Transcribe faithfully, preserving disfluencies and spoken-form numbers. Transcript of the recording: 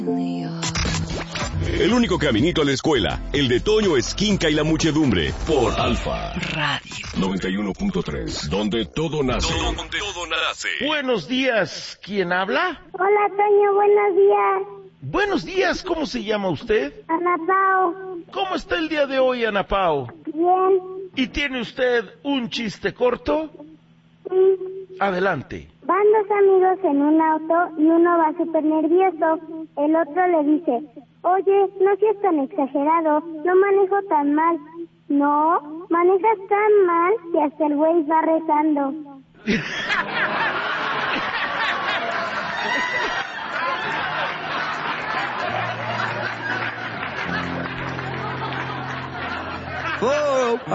El único caminito a la escuela, el de Toño Esquinca y la muchedumbre, por Alfa Radio noventa y uno punto tres, donde todo nace. Todo, donde todo nace. Buenos días, ¿quién habla? Hola, Toño, buenos días. Buenos días, ¿cómo se llama usted? Ana Pao. ¿Cómo está el día de hoy, Ana Pao? Bien. ¿Y tiene usted un chiste corto? Sí. Adelante. Van dos amigos en un auto y uno va súper nervioso. El otro le dice, oye, no seas tan exagerado, no manejo tan mal. No, manejas tan mal que hasta el güey va rezando. Oh.